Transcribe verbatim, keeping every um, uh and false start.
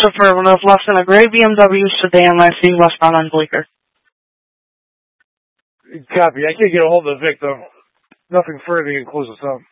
Affirmative. Left in a gray B M W sedan last seen westbound on Bleecker. Copy. I can't get a hold of the victim. Nothing further than close this up.